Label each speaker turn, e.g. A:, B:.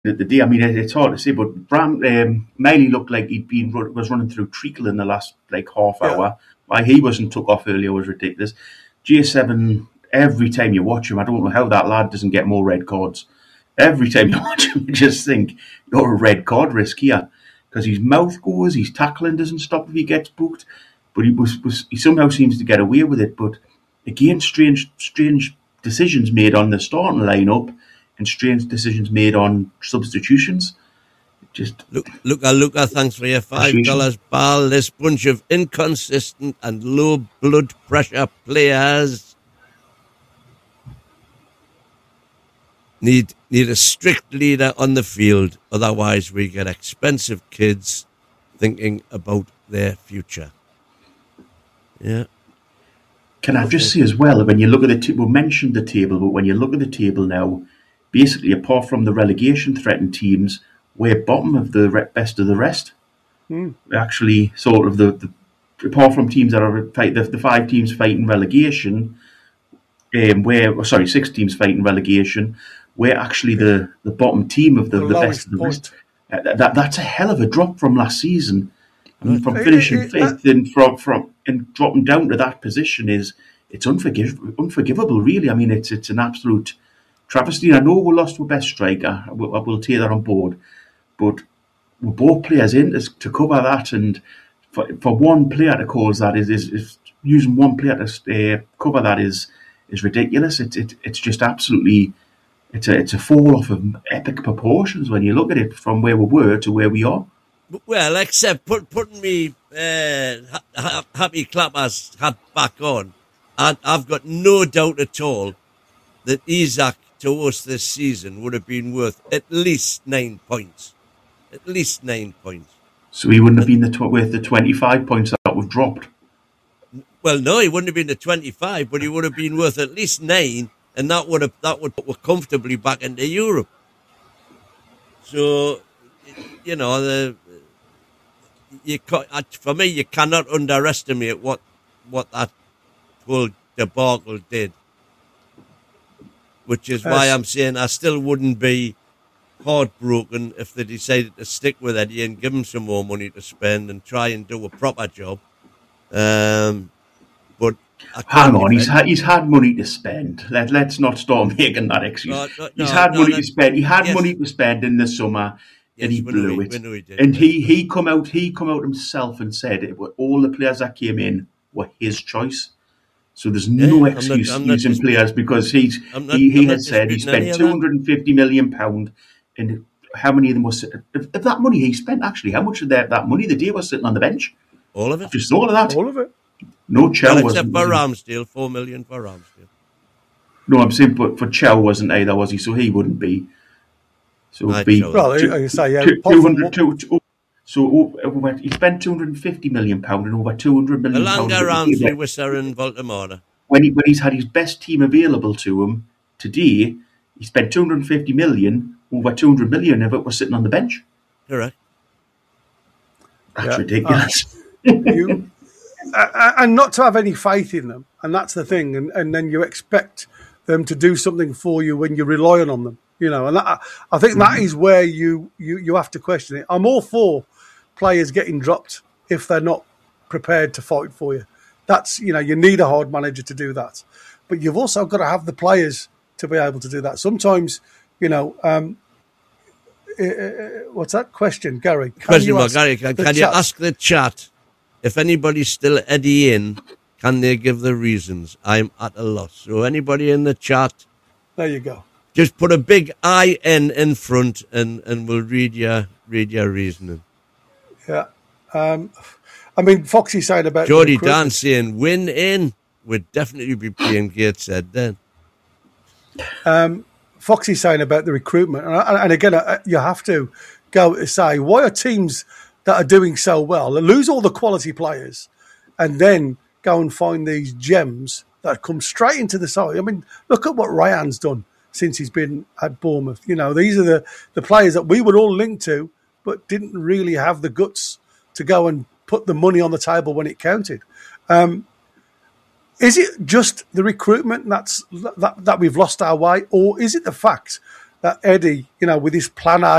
A: at the day. I mean, it's hard to say, but Miley looked like was running through treacle in the last half hour. Why he wasn't took off earlier was ridiculous. J7, every time you watch him, I don't know how that lad doesn't get more red cards. Every time you watch him, you just think you're a red card risk here, because his mouth goes, his tackling doesn't stop if he gets booked, but he somehow seems to get away with it. But again, strange decisions made on the starting lineup and strange decisions made on substitutions. Just
B: Luca, thanks for your $5 ball. This bunch of inconsistent and low blood pressure players need a strict leader on the field. Otherwise, we get expensive kids thinking about their future. Yeah.
A: Can I just say as well, when you look at we mentioned the table, but when you look at the table now, basically, apart from the relegation-threatened teams, we're bottom of the best of the rest. We're actually sort of apart from teams that are the 5 teams fighting relegation, 6 teams fighting relegation. We're actually the bottom team of the best of the rest. That's a hell of a drop from last season. And from finishing 5th and dropping down to that position it's unforgivable, really. I mean, it's an absolute travesty. I know we lost our best striker. I will take that on board. But we're both players in to cover that, and for one player to cause that is using one player to cover that is ridiculous. It's just absolutely it's a fall off of epic proportions when you look at it from where we were to where we are.
B: Well, except putting me happy clappers hat back on, and I've got no doubt at all that Isak to us this season would have been worth at least 9 points. At least 9 points.
A: So he wouldn't have been worth the 25 points that we've dropped?
B: Well, no, he wouldn't have been the 25, but he would have been worth at least 9, and that would put us comfortably back into Europe. So, you know, for me, you cannot underestimate what that whole debacle did. Which is why I'm saying I still wouldn't be heartbroken if they decided to stick with Eddie and give him some more money to spend and try and do a proper job. But
A: hang on, he's had money to spend. Let's not start making that excuse. He's had money to spend. He had money to spend in the summer, and he blew it. And he come out himself and said all the players that came in were his choice. So there's no excuse using players, because he had said he spent £250 million, and how many of them was of that money he spent? Actually, how much of that money the day was sitting on the bench?
B: All of it.
A: Just all of that.
C: All of it.
A: No, Chow
B: well,
A: wasn't.
B: Except for Ramsdale, $4 million for Ramsdale.
A: No, I'm saying, but for Chow wasn't either, was he? So he wouldn't be. So it'd be
C: I say, yeah,
A: 200. So he spent £250 million and over £200 million.
B: Alanga, Ramsey, Wisser and Baltimore.
A: When he's had his best team available to him today, he spent £250 million, over £200 million of it was sitting on the bench.
B: Correct.
A: That's ridiculous.
C: And not to have any faith in them, and that's the thing. And then you expect them to do something for you when you're relying on them. You know, and I think that is where you have to question it. I'm all for players getting dropped if they're not prepared to fight for you. That's, you know, you need a hard manager to do that. But you've also got to have the players to be able to do that. Sometimes, you know, what's that question, Gary?
B: Can you ask the chat if anybody's still Eddie in, can they give the reasons? I'm at a loss. So anybody in the chat?
C: There you go.
B: Just put a big IN in front and we'll read your reasoning.
C: Yeah. I mean, Foxy saying about...
B: Jody Dan saying, win in. We'd definitely be playing Gateshead then.
C: Foxy saying about the recruitment. And again, you have to go to say, why are teams that are doing so well lose all the quality players and then go and find these gems that come straight into the side? I mean, look at what Ryan's done since he's been at Bournemouth. You know, these are the players that we would all link to, but didn't really have the guts to go and put the money on the table when it counted. Is it just the recruitment that we've lost our way, or is it the fact that Eddie, with his plan A